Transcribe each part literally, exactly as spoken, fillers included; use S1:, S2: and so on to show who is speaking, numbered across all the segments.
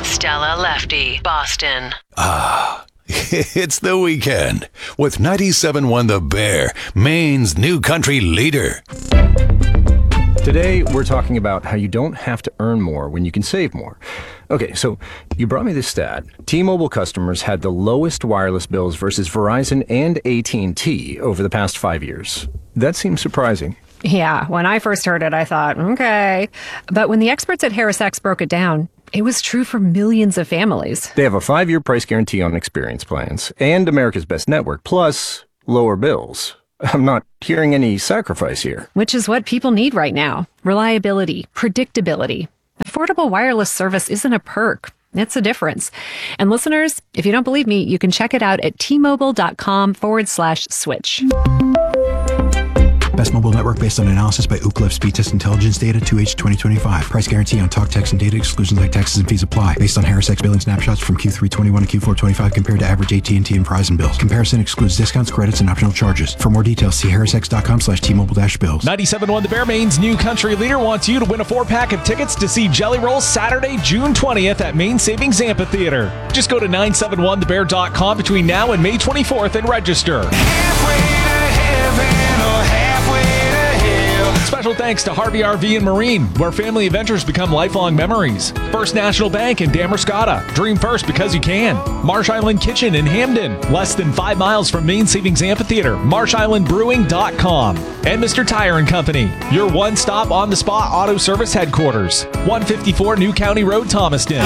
S1: Stella Lefty, Boston.
S2: Ah, it's the weekend with ninety-seven point one The Bear, Maine's new country leader.
S3: Today, we're talking about how you don't have to earn more when you can save more. Okay, so you brought me this stat. T-Mobile customers had the lowest wireless bills versus Verizon and A T and T over the past five years. That seems surprising.
S4: Yeah, when I first heard it, I thought, okay. But when the experts at HarrisX broke it down, it was true for millions of families.
S3: They have a five-year price guarantee on experience plans and America's Best Network, plus lower bills. I'm not hearing any sacrifice here.
S4: Which is what people need right now. Reliability, predictability. Affordable wireless service isn't a perk. It's a difference. And listeners, if you don't believe me, you can check it out at T-Mobile.com forward slash switch.
S5: Best mobile network based on analysis by Ookla Speed Test Intelligence data two H twenty twenty-five. Price guarantee on talk, text, and data. Exclusions like taxes and fees apply. Based on HarrisX billing snapshots from Q three twenty-one to Q four twenty-five compared to average A T and T and Verizon bills. Comparison excludes discounts, credits, and optional charges. For more details, see harrisx.com slash T-Mobile dash bills.
S6: ninety-seven point one The Bear, Maine's new country leader, wants you to win a four-pack of tickets to see Jelly Roll Saturday, June twentieth at Maine Savings Amphitheater. Just go to nine seven one the bear dot com between now and May twenty-fourth and register.
S7: Halfway to heaven or halfway to hell.
S6: Special thanks to Harvey R V and Marine, where family adventures become lifelong memories. First National Bank in Damerscotta. Dream first because you can. Marsh Island Kitchen in Hamden. Less than five miles from Maine Savings Amphitheater. marsh island brewing dot com. And Mister Tire and Company, your one-stop on-the-spot auto service headquarters. one fifty-four New County Road, Thomaston.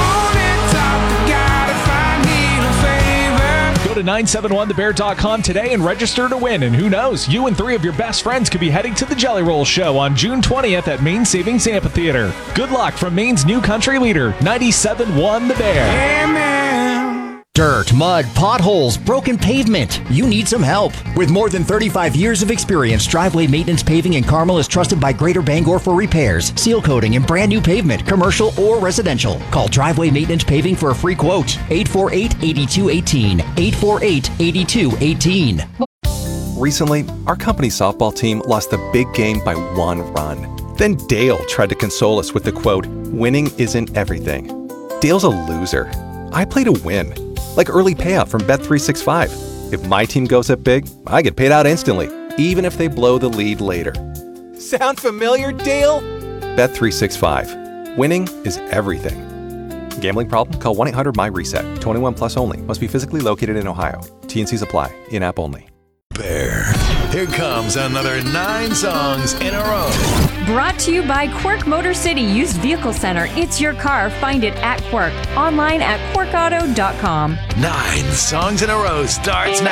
S6: Go to nine seven one the bear dot com today and register to win. And who knows, you and three of your best friends could be heading to the Jelly Roll Show on June twentieth at Maine Savings Amphitheater. Good luck from Maine's new country leader, ninety-seven point one The Bear.
S7: Amen.
S8: Dirt, mud, potholes, broken pavement. You need some help. With more than thirty-five years of experience, Driveway Maintenance Paving in Carmel is trusted by Greater Bangor for repairs, seal coating, and brand new pavement, commercial or residential. Call Driveway Maintenance Paving for a free quote. eight four eight, eight two one eight. eight four eight, eight two one eight.
S9: Recently, our company softball team lost the big game by one run. Then Dale tried to console us with the quote, "Winning isn't everything." Dale's a loser. I play to win. Like early payout from Bet three sixty-five. If my team goes up big, I get paid out instantly, even if they blow the lead later. Sound familiar, Dale? Bet three sixty-five. Winning is everything. Gambling problem? Call one eight hundred my reset. twenty-one plus only. Must be physically located in Ohio. T and C's apply. In-app only.
S2: Bear. Here comes another nine songs in a row.
S10: Brought to you by Quirk Motor City Used Vehicle Center. It's your car. Find it at Quirk. Online at quirk auto dot com.
S2: Nine songs in a row starts now.